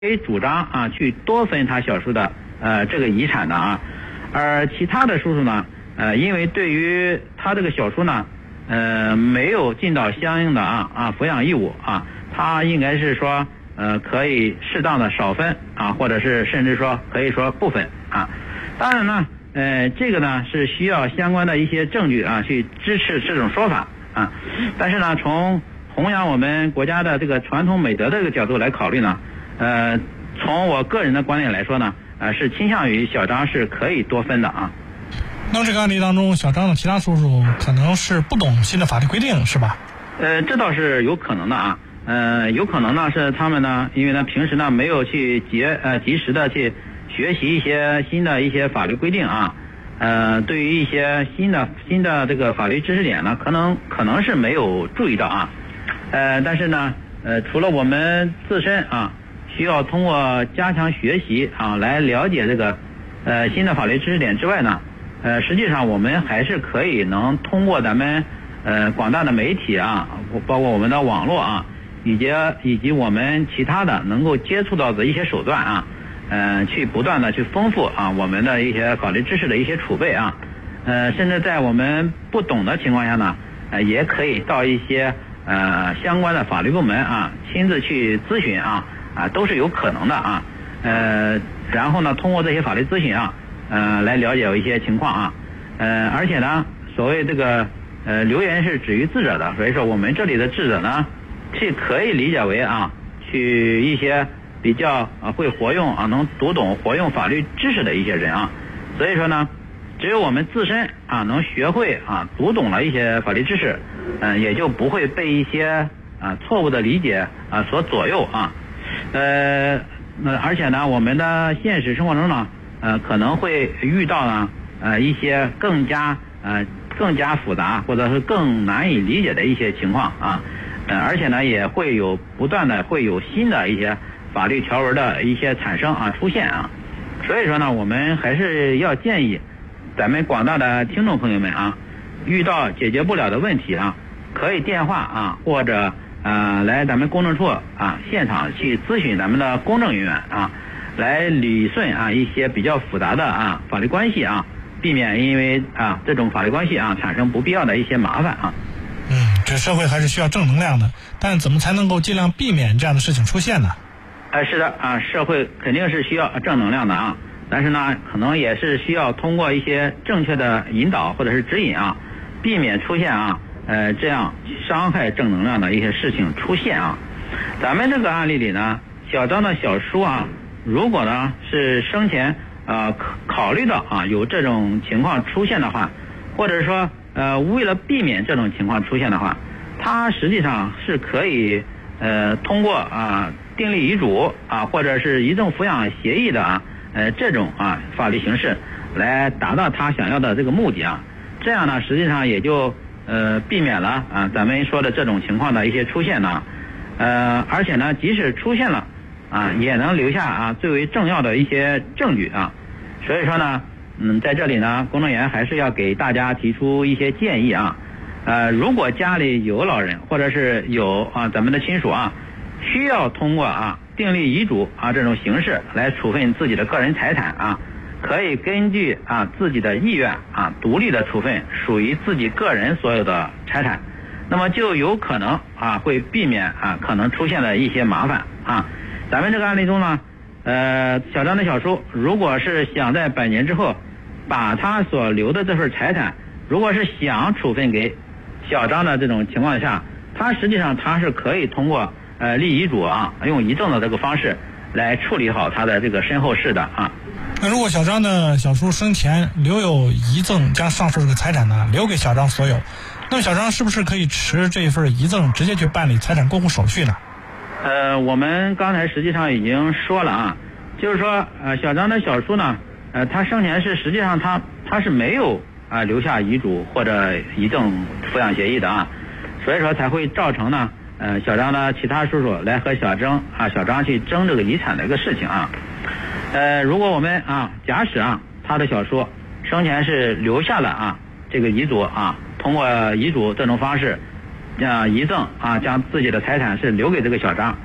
可以主张啊去多分他小叔的这个遗产的啊，而其他的叔叔呢，因为对于他这个小叔呢，没有尽到相应的抚养义务啊，他应该是说可以适当的少分啊，或者是甚至说可以说不分啊。当然呢，这个呢是需要相关的一些证据啊去支持这种说法啊。但是呢，从弘扬我们国家的这个传统美德的这个角度来考虑呢，从我个人的观点来说呢，是倾向于小张是可以多分的啊。 那么这个案例当中，小张的其他叔叔可能是不懂新的法律规定，是吧？ 这倒是有可能的啊。有可能呢是他们呢，因为呢平时呢没有去及时的去学习一些新的一些法律规定啊。对于一些新的这个法律知识点呢，可能是没有注意到啊。但是呢，除了我们自身啊需要通过加强学习啊来了解这个新的法律知识点之外呢，实际上我们还是可以能通过咱们广大的媒体啊，包括我们的网络啊，以及我们其他的能够接触到的一些手段啊，去不断的去丰富啊我们的一些法律知识的一些储备啊，甚至在我们不懂的情况下呢，也可以到一些相关的法律部门啊亲自去咨询啊，都是有可能的啊。然后呢，通过这些法律咨询啊，来了解一些情况啊。而且呢，所谓这个流言是止于智者的，所以说我们这里的智者呢，是可以理解为去一些比较会活用能读懂活用法律知识的一些人啊。所以说呢，只有我们自身能学会读懂了一些法律知识，也就不会被一些错误的理解所左右啊。而且呢，我们的现实生活中呢，可能会遇到呢一些更加复杂或者是更难以理解的一些情况啊。而且呢，也会有不断的会有新的一些法律条文的一些产生出现啊。所以说呢，我们还是要建议咱们广大的听众朋友们遇到解决不了的问题可以电话或者来咱们公证处现场去咨询咱们的公证人员来理顺一些比较复杂的法律关系避免因为这种法律关系产生不必要的一些麻烦这社会还是需要正能量的，但怎么才能够尽量避免这样的事情出现呢？ 是的社会肯定是需要正能量的但是呢，可能也是需要通过一些正确的引导或者是指引避免出现这样伤害正能量的一些事情出现咱们这个案例里呢，小张的小叔如果呢是生前考虑到有这种情况出现的话，或者说为了避免这种情况出现的话，他实际上是可以通过订立遗嘱或者是遗赠抚养协议的这种法律形式来达到他想要的这个目的这样呢，实际上也就避免了咱们说的这种情况的一些出现呢。而且呢，即使出现了也能留下最为重要的一些证据所以说呢，在这里呢，公证员还是要给大家提出一些建议如果家里有老人或者是有咱们的亲属需要通过订立遗嘱这种形式来处分自己的个人财产可以根据自己的意愿独立的处分属于自己个人所有的财产，那么就有可能会避免可能出现的一些麻烦咱们这个案例中呢，小张的小叔如果是想在100年之后把他所留的这份财产，如果是想处分给小张的这种情况下，他实际上他是可以通过立遗嘱用遗赠的这个方式来处理好他的这个身后事的那如果小张的小叔生前留有遗赠将上述这个财产呢留给小张所有，那么小张是不是可以持这份遗赠直接去办理财产过户手续呢？ 我们刚才实际上已经说了就是说小张的小叔呢他生前是实际上他是没有留下遗嘱或者遗赠抚养协议的所以说才会造成呢小张的其他叔叔来和小张去争这个遗产的一个事情如果我们假使他的小叔生前是留下了这个遗嘱通过遗嘱这种方式遗赠将自己的财产是留给这个小张，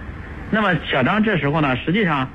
那么小张这时候呢，实际上